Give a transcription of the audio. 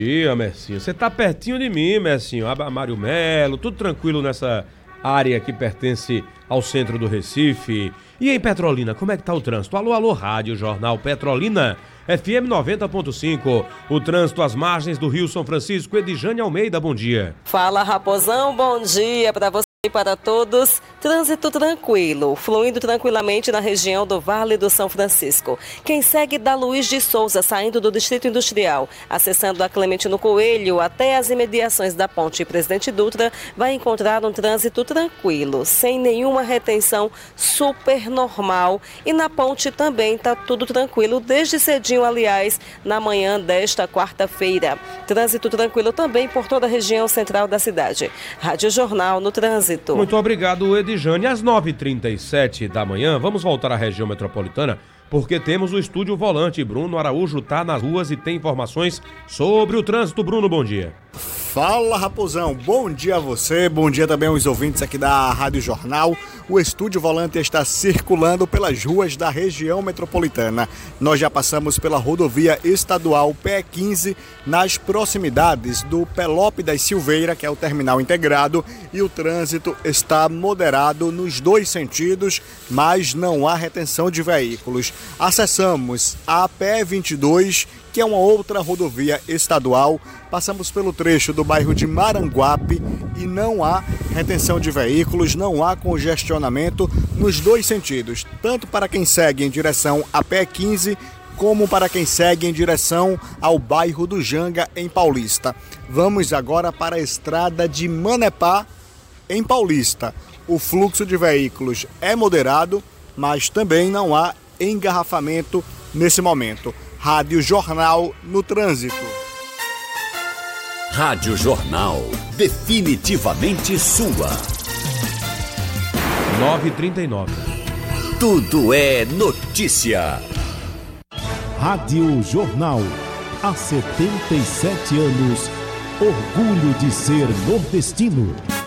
Dia, Mercinho. Você tá pertinho de mim, Mercinho. Mário Melo, tudo tranquilo nessa área que pertence ao centro do Recife. E em Petrolina, como é que tá o trânsito? Alô, alô, Rádio Jornal Petrolina, FM 90.5. O trânsito às margens do Rio São Francisco. Edjane Almeida, bom dia. Fala, Raposão, bom dia para você e para todos. Trânsito tranquilo, fluindo tranquilamente na região do Vale do São Francisco. Quem segue da Luiz de Souza, saindo do Distrito Industrial, acessando a Clementino Coelho até as imediações da Ponte Presidente Dutra, vai encontrar um trânsito tranquilo, sem nenhuma retenção, super normal. E na ponte também está tudo tranquilo, desde cedinho, aliás, na manhã desta quarta-feira. Trânsito tranquilo também por toda a região central da cidade. Rádio Jornal no Trânsito. Muito obrigado, Edjane. Às 9h37 da manhã, vamos voltar à região metropolitana, porque temos o Estúdio Volante. Bruno Araújo está nas ruas e tem informações sobre o trânsito. Bruno, bom dia. Fala, Raposão, bom dia a você, bom dia também aos ouvintes aqui da Rádio Jornal. O Estúdio Volante está circulando pelas ruas da região metropolitana. Nós já passamos pela rodovia estadual PE15, nas proximidades do Pelope das Silveira, que é o terminal integrado, e o trânsito está moderado nos dois sentidos, mas não há retenção de veículos. Acessamos a PE22, que é uma outra rodovia estadual. Passamos pelo trecho do bairro de Maranguape e não há retenção de veículos, não há congestionamento nos dois sentidos, tanto para quem segue em direção a PE15, como para quem segue em direção ao bairro do Janga, em Paulista. Vamos agora para a estrada de Manepá, em Paulista. O fluxo de veículos é moderado, mas também não há engarrafamento nesse momento. Rádio Jornal no trânsito. Rádio Jornal, definitivamente sua. 9h39. Tudo é notícia. Rádio Jornal, há 77 anos, orgulho de ser nordestino.